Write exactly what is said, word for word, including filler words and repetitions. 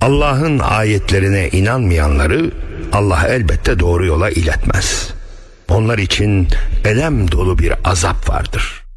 Allah'ın ayetlerine inanmayanları Allah elbette doğru yola iletmez. Onlar için elem dolu bir azap vardır.